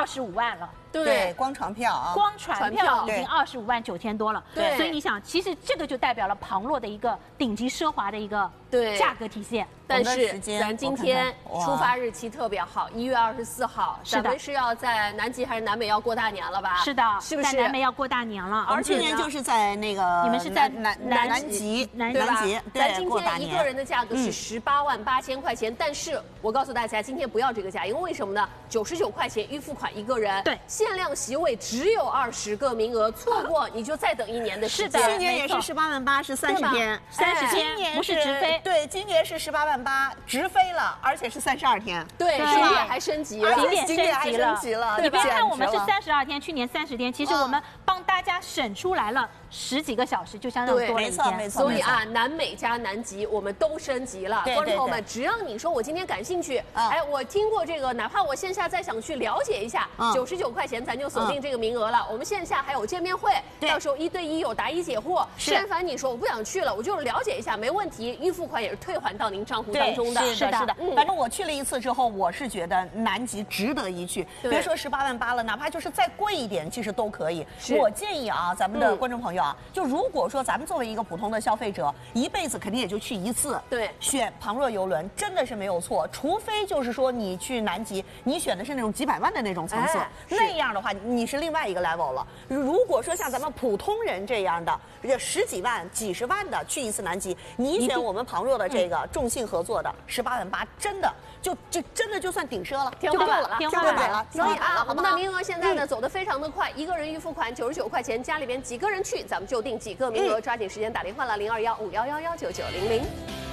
25万了。 对，光船票啊， 光船票已经25.9万多了。 对， 所以你想，其实这个就代表了庞洛的一个顶级奢华的一个价格体现。 但是咱今天出发日期特别好，1月24号，咱们是要在南极还是南美要过大年了吧？ 是的， 是不是？ 在南美要过大年了， 而今年就是在那个你们是在南极， 对吧？咱今天一个人的价格是18.8万块钱，但是我告诉大家，今天不要这个价，因为为什么呢？99块钱预付款一个人， 对， 限量席位只有20个名额，错过你就再等1年的时间。 去年也是18.8万，是30天 ，30天不是直飞。 对，今年是18.8万直飞了，而且是32天。 对，景点还升级了， 景点还升级了。 你别看我们是32天，去年30天，其实我们帮大家省出来了10几个小时，就相当于多了一天。 没错。 所以啊，南美加南极我们都升级了。观众朋友们，只要你说我今天感兴趣，哎，我听过这个，哪怕我线下再想去了解一下，99块钱咱就锁定这个名额了。我们线下还有见面会，到时候1对1有答疑解惑。但凡你说我不想去了，我就是了解一下，没问题，预付款也是退还到您账户当中的。 是的。反正我去了一次之后，我是觉得南极值得一去。别说18.8万了，哪怕就是再贵一点，其实都可以。我建议啊，咱们的观众朋友啊，就如果说咱们作为一个普通的消费者，一辈子肯定也就去一次。 对， 选庞若游轮真的是没有错，除非就是说你去南极，你选的是那种几百万的那种层次，那样的话你是另外一个 level 了。如果说像咱们普通人这样的，10几万、几十万的去一次南极，你选我们庞若的这个众信合作的18.8万，真的就真的就算顶奢了， 天花板了， 天花板了。 所以啊，我们的名额现在呢走得非常的快，一个人预付款99块钱，家里边几个人去，咱们就定几个名额，抓紧时间打电话了021511199900。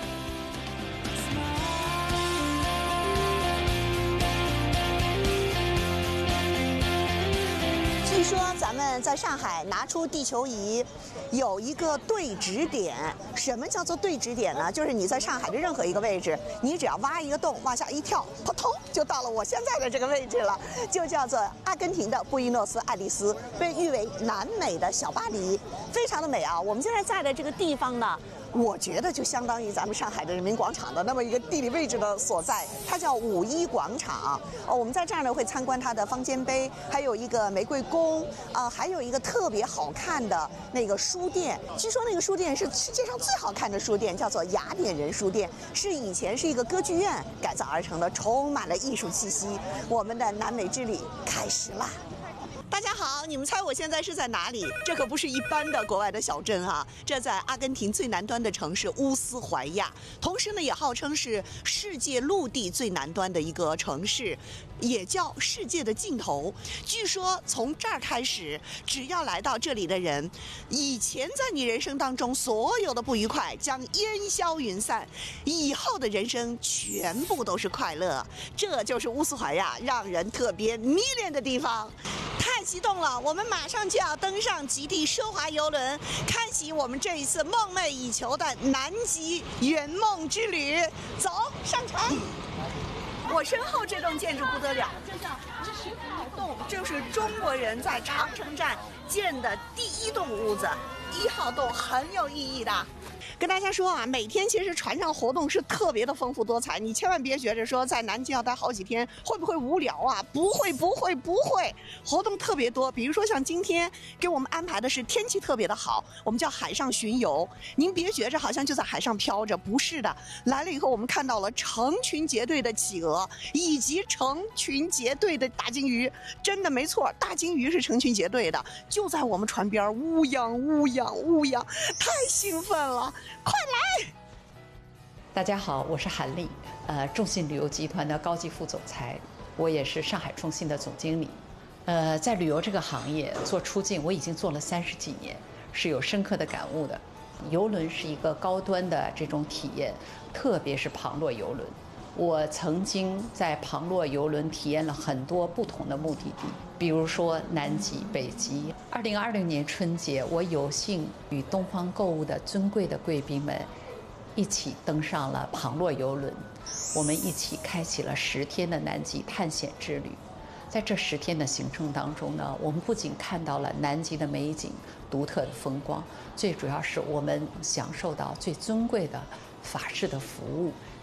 据说咱们在上海拿出地球仪，有一个对指点。什么叫做对指点呢？就是你在上海的任何一个位置，你只要挖一个洞，往下一跳，扑通就到了我现在的这个位置了，就叫做阿根廷的布宜诺斯艾利斯，被誉为南美的小巴黎，非常的美啊。我们现在在的这个地方呢，我觉得就相当于咱们上海的人民广场的那么一个地理位置的所在，它叫5·1广场。我们在这儿呢会参观它的方尖碑，还有一个玫瑰宫，还有一个特别好看的那个书店。据说那个书店是世界上最好看的书店，叫做雅典人书店，是以前是一个歌剧院改造而成的，充满了艺术气息。我们的南美之旅开始啦！大家好，你们猜我现在是在哪里？这可不是一般的国外的小镇啊，这在阿根廷最南端的城市乌斯怀亚，同时呢也号称是世界陆地最南端的一个城市，也叫世界的尽头。据说从这儿开始，只要来到这里的人，以前在你人生当中所有的不愉快将烟消云散，以后的人生全部都是快乐。这就是乌斯怀亚让人特别迷恋的地方。太激动了，我们马上就要登上极地奢华游轮，开启我们这一次梦寐以求的南极圆梦之旅。走，上船！我身后这栋建筑不得了，这叫10号洞，这是中国人在长城站建的第1栋屋子。1号洞很有意义的。跟大家说啊，每天其实船上活动是特别的丰富多彩，你千万别觉着说在南极要待好几天会不会无聊啊？不会，活动特别多。比如说像今天给我们安排的是天气特别的好，我们叫海上巡游。您别觉着好像就在海上飘着，不是的。来了以后，我们看到了成群结队的企鹅，以及成群结队的大鲸鱼。真的没错，大鲸鱼是成群结队的，就在我们船边乌泱，太兴奋了！快来！ 大家好，我是韩丽，众信旅游集团的高级副总裁，我也是上海众信的总经理。在旅游这个行业做出境，我已经做了30几年，是有深刻的感悟的。游轮是一个高端的这种体验，特别是庞洛游轮。我曾经在庞洛游轮体验了很多不同的目的地，比如说南极、北极。2020年春节，我有幸与东方购物的尊贵的贵宾们一起登上了庞洛游轮，我们一起开启了10天的南极探险之旅。在这10天的行程当中呢，我们不仅看到了南极的美景、独特的风光，最主要是我们享受到最尊贵的法式的服务，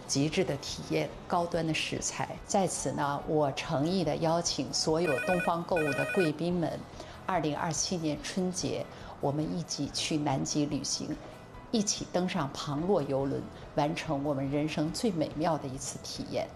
极致的体验，高端的食材。在此呢，我诚意地邀请所有东方购物的贵宾们，2027年春节，我们一起去南极旅行，一起登上庞洛游轮，完成我们人生最美妙的一次体验。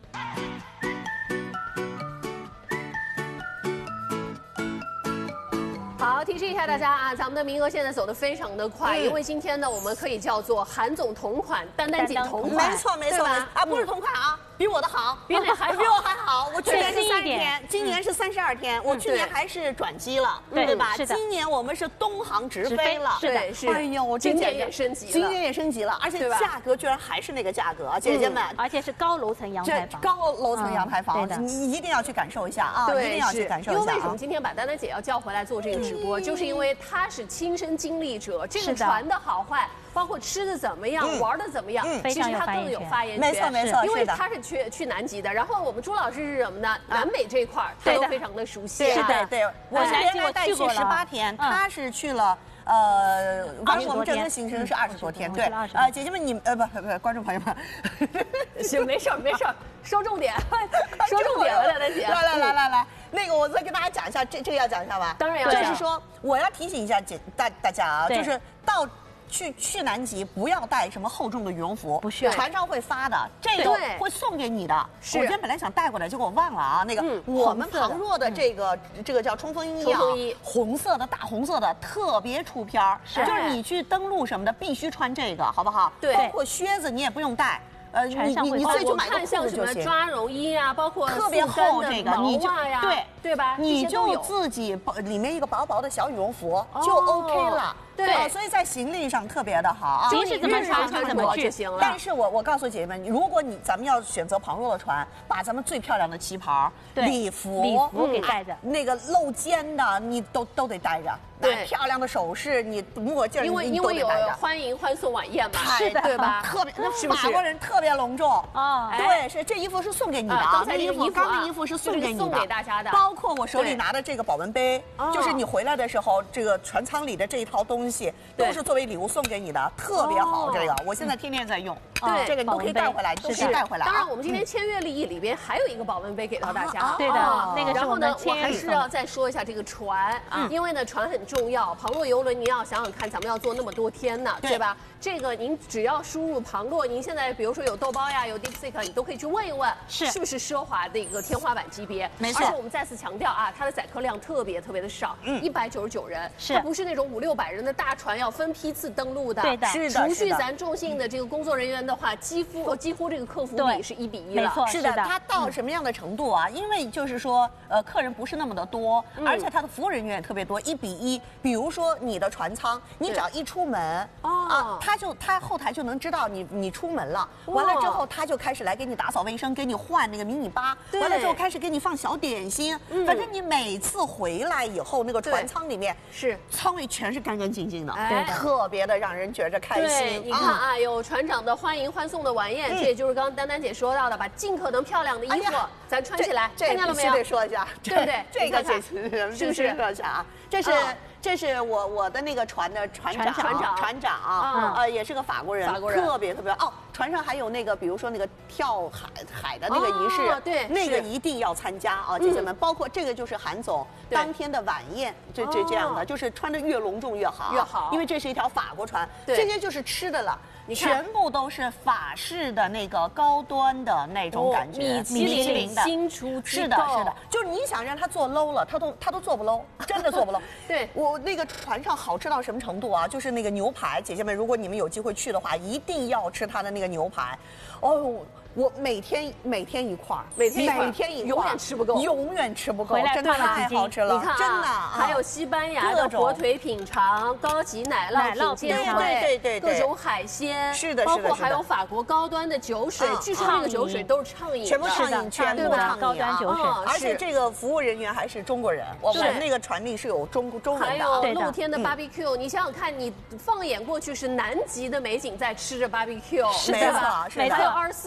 好，提示一下大家啊，咱们的名额现在走得非常的快，因为今天呢，我们可以叫做韩总同款，丹丹姐同款， 没错没错啊，不是同款啊，比我的好， 比你还好， 比我还好。我去年是30 随心一点天，今年是32天，我去年还是转机了，对吧？ 是的今年我们是东航直飞了， 是的对是。 哎呦，我今年也升级了， 今年也升级了，而且价格居然还是那个价格，姐姐们， 而且是高楼层阳台房， 高楼层阳台房，你一定要去感受一下啊，一定要去感受一下。 因为为什么今天把丹丹姐要叫回来做这个直播，就是因为她是亲身经历者，这个船的好坏，包括吃的怎么样，玩的怎么样，其实她更有发言权。 没错没错， 因为她是去南极的，然后我们朱老师是什么呢？南北这一块她都非常的熟悉。 是的，对，我是连带带去18天，她是去了。反正我们整个行程是20多天，对，姐姐们你不，观众朋友们， 行，没事没事，说重点，说重点了，丹丹姐。 来，那个我再跟大家讲一下，这个要讲一下吧？ 当然要讲。 就是说，我要提醒一下大家啊，就是到。去南极不要带什么厚重的羽绒服， 不需要， 船上会发的，这个会送给你的。我今天本来想带过来，结果我忘了啊。那个我们庞若的这个叫冲锋衣啊，红色的大红色的特别出片儿，就是你去登陆什么的必须穿这个，好不好？ 对， 包括靴子你也不用带。你最就买个像什么抓绒衣啊，包括特别厚这个，你就对吧？ 你就自己里面一个薄薄的小羽绒服就 OK 了。 对， 所以在行李上特别的好啊， 即使怎么穿怎么去就行了。 但是我告诉姐姐们，如果咱们要选择庞若的船，把咱们最漂亮的旗袍、礼服给带着， 那个露肩的你都得带着。对，漂亮的首饰，你墨镜， 因为有欢迎欢送晚宴嘛， 是的， 对吧？ 特别，那法国人特别隆重哦。 对，是这衣服是送给你的啊， 刚才衣服是送给你的， 送给大家的。 包括我手里拿的这个保温杯，就是你回来的时候，这个船舱里的这一套东西都是作为礼物送给你的，特别好。这个我现在天天在用， 对， 这个你都可以带回来，都可以带回来。 当然，我们今天签约礼仪里边还有一个保温杯给到大家， 对的，那个。 然后呢，我还是要再说一下这个船，因为呢船很重要，庞若游轮您要想想看，咱们要坐那么多天呢，对吧？这个您只要输入庞若，您现在比如说有豆包呀，有 DeepSeek， 你都可以去问一问，是不是奢华的一个天花板级别？ 没错。 而且我们再次强调啊，它的载客量特别的少，199人，它不是那种500-600人的大船要分批次登陆的， 对的， 是的。 除去咱重信的这个工作人员的话，几乎这个客服比是1比1了， 没错， 是的。它到什么样的程度啊？因为就是说，客人不是那么的多，而且它的服务人员也特别多，1比1。比如说你的船舱，你只要一出门他后台就能知道你出门了，完了之后他就开始来给你打扫卫生，给你换那个迷你巴，完了之后开始给你放小点心，反正你每次回来以后，那个船舱里面舱位全是干干净净的，特别的让人觉着开心。 你看啊，有船长的欢迎欢送的晚宴，这也就是刚刚丹丹姐说到的，把尽可能漂亮的衣服咱穿起来，看见了没有？ 必须得说一下， 对不对？ 这个是不是说一下啊？这是我的那个船的船长啊，也是个法国人，特别哦。船上还有那个，比如说那个跳海的那个仪式， 对， 那个一定要参加啊，姐姐们。包括这个就是韩总当天的晚宴，这样的，就是穿的越隆重越好，因为这是一条法国船，这些就是吃的了。全部都是法式的那个高端的那种感觉， 米其林的新出机构， 是的，就是你想让他做 low 了，他都做不 low， 真的做不 low。 对， 我那个船上好吃到什么程度啊？就是那个牛排，姐姐们，如果你们有机会去的话，一定要吃他的那个牛排。哦，我每天一块儿， 永远吃不够， 真的太好吃了。 你看真的， 还有西班牙的火腿品尝，高级奶酪品鉴会， 对， 各种海鲜， 是的， 包括还有法国高端的酒水，据说这个酒水都是畅饮， 全部畅饮高端酒水， 而且这个服务人员还是中国人，我们那个船里是有中文的。 还有露天的 barbecue， 你想想看，你放眼过去是南极的美景，在吃着 barbecue， 没错， 还有24小时的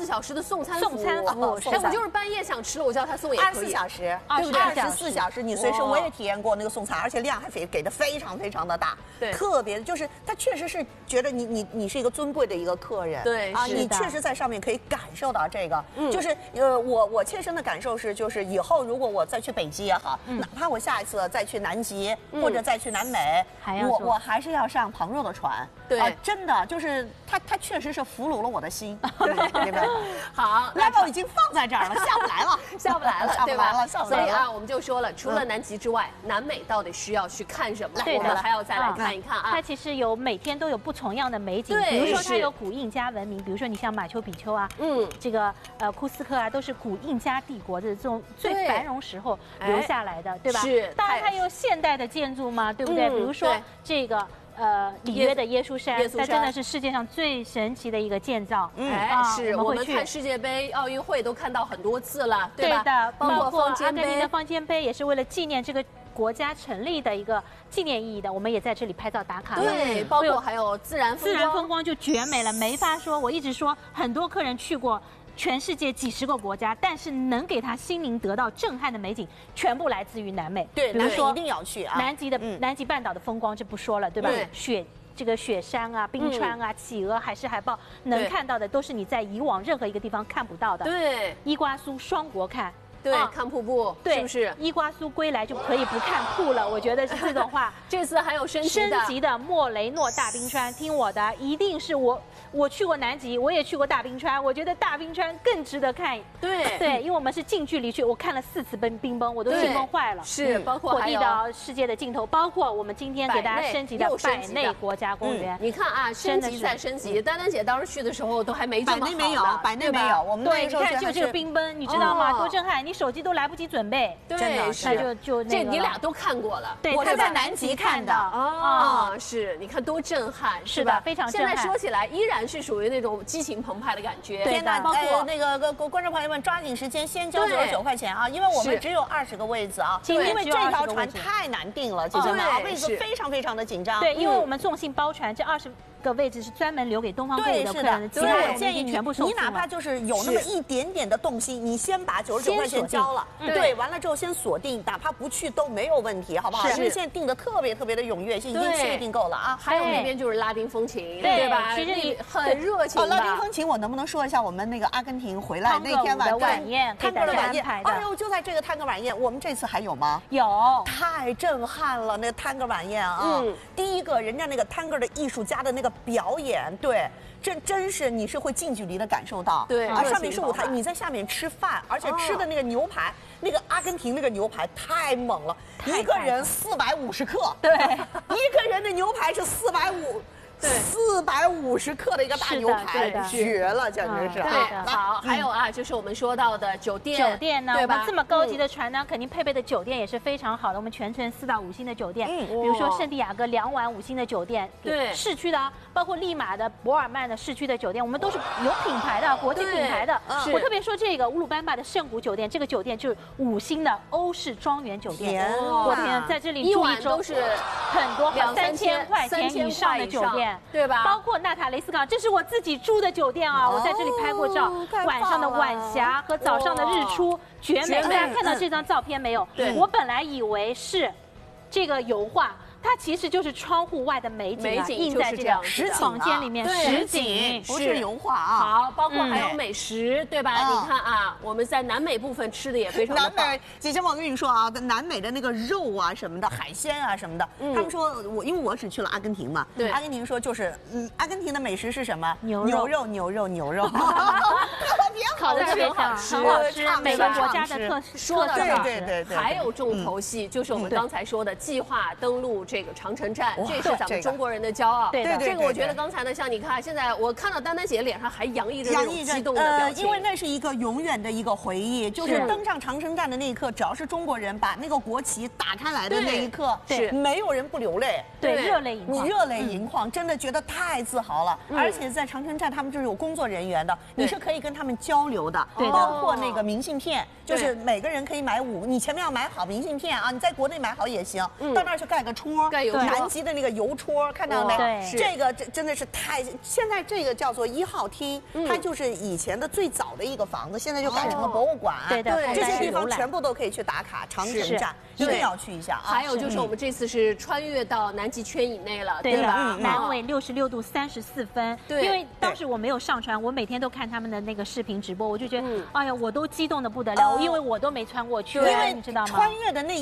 的送餐送餐服务， 哎，我就是半夜想吃了，我叫他送也可以。 24小时， 对不对 ？24小时，你随时我也体验过那个送餐，而且量还给的非常非常的大， 对， 特别就是他确实是觉得你是一个尊贵的一个客人， 对啊，你确实在上面可以感受到这个，就是我切身的感受是，就是以后如果我再去北极也好，哪怕我下一次再去南极或者再去南美，我还是要上朋友的船， 对， 真的就是他确实是俘虏了我的心，对不对？ 好， 那我已经放在这儿了，下不来了， 下不来了，对吧？ 下不来了。 所以啊，我们就说了，除了南极之外，南美到底需要去看什么？我们还要再来看一看啊。 它其实每天都有不同样的美景，比如说它有古印加文明，比如说你像马丘比丘啊，这个库斯科啊，都是古印加帝国的这种最繁荣时候留下来的，对吧？ 是。 当然它有现代的建筑嘛，对不对？比如说这个。里约的耶稣山，它真的是世界上最神奇的一个建造。 是我们看世界杯、奥运会都看到很多次了，对吧？ 对的，包括阿根廷的方尖碑也是为了纪念这个国家成立的一个纪念意义的，我们也在这里拍照打卡。 对，包括还有自然风光就绝美了，没法说。我一直说，很多客人去过。全世界几10个国家，但是能给他心灵得到震撼的美景，全部来自于南美。 对， 比如说一定要去啊。 南极半岛的风光就不说了，对吧？雪山啊、冰川啊、企鹅、海狮、海豹，能看到的都是你在以往任何一个地方看不到的。 对， 伊瓜苏双国看。 对，看瀑布，是不是？ 伊瓜苏归来就可以不看瀑了，我觉得是这种话。 这次还有升级的莫雷诺大冰川，听我的，一定是我去过南极，我也去过大冰川，我觉得大冰川更值得看。对，因为我们是近距离去，我看了4次冰崩，我都兴奋坏了。 是，包括火地岛世界的尽头，包括我们今天给大家升级的百内国家公园。 你看啊，升级再升级。丹丹姐当时去的时候都还没这么好， 百内没有，我们那时候你看就这个冰崩，你知道吗？多震撼！你手机都来不及准备。 对， 是就这你俩都看过了。 对， 我是在南极看的。 是，你看多震撼， 是吧？非常震撼。 现在说起来依然是属于那种激情澎湃的感觉。 对的，包括那个观众朋友们抓紧时间先交99块钱啊，因为我们只有20个位子啊，因为这条船太难订了，姐姐们啊，位子非常非常的紧张。 对，因为我们众信包船，这20个位置是专门留给东方购物的客人的， 所以我建议你哪怕就是有那么一点点的动心，你先把99块钱交了，对，完了之后先锁定，哪怕不去都没有问题，好不好？因为现在订的特别特别的踊跃，已经7个订购了啊。 还有那边就是拉丁风情，对吧？ 其实你很热情。 拉丁风情，我能不能说一下我们那个阿根廷回来那天晚宴， 探戈的晚宴？哎呦，就在这个探戈晚宴，我们这次还有吗？ 有， 太震撼了，那个探戈晚宴啊！第一个人家那个探戈的艺术家的那个表演，对。这真是你是会近距离的感受到， 对， 而上面是舞台，你在下面吃饭，而且吃的那个牛排，那个阿根廷那个牛排太猛了，一个人450克， 对， 一个人的牛排是450克的一个大牛排，绝了，简直是。 对，好，还有啊，就是我们说到的酒店呢，我们这么高级的船呢，肯定配备的酒店也是非常好的，我们全程4到5星的酒店，比如说圣地亚哥2晚5星的酒店， 对， 市区的啊，包括利马的、博尔曼的市区的酒店，我们都是有品牌的，国际品牌的。我特别说这个乌鲁班巴的圣谷酒店，这个酒店就是5星的欧式庄园酒店，我天，在这里住1周都是很多3000块钱以上的酒店。 对吧？ 包括纳塔雷斯港，这是我自己住的酒店啊，我在这里拍过照，晚上的晚霞和早上的日出，绝美。大家看到这张照片没有？我本来以为是这个油画。它其实就是窗户外的美景啊，印在这个房间里面，实景不是油画啊。 好，包括还有美食，对吧？你看啊，我们在南美部分吃的也非常的棒。 南美，姐姐们，我跟你说啊，南美的那个肉啊什么的，海鲜啊什么的，他们说因为我只去了阿根廷嘛，对，阿根廷说就是阿根廷的美食是什么？牛肉， 烤的特别好吃，很好吃，每个国家的特色。 说到这儿， 对， 还有重头戏，就是我们刚才说的计划登陆这个长城站，这是咱们中国人的骄傲。 对， 这个我觉得刚才呢，像你看，现在我看到丹丹姐脸上还洋溢着那种激动的表情， 因为那是一个永远的一个回忆，就是登上长城站的那一刻，只要是中国人把那个国旗打开来的那一刻， 对， 没有人不流泪， 对，热泪盈眶， 你热泪盈眶，真的觉得太自豪了。而且在长城站，他们就是有工作人员的，你是可以跟他们交流的，包括那个明信片，就是每个人可以买5，你前面要买好明信片啊，你在国内买好也行，到那儿去盖个戳， 戳， 盖邮戳南极的那个邮戳，看到没？ 对， 这个真的是太，现在这个叫做1号厅，它就是以前的最早的一个房子，现在就改成了博物馆。 对的， 这些地方全部都可以去打卡，长城站一定要去一下啊。 还有就是我们这次是穿越到南极圈以内了， 对吧？ 南纬66度34分。 对， 因为当时我没有上传，我每天都看他们的那个视频直播，我就觉得，哎呀，我都激动的不得了，因为我都没穿过去， 因为你知道吗？ 穿越的那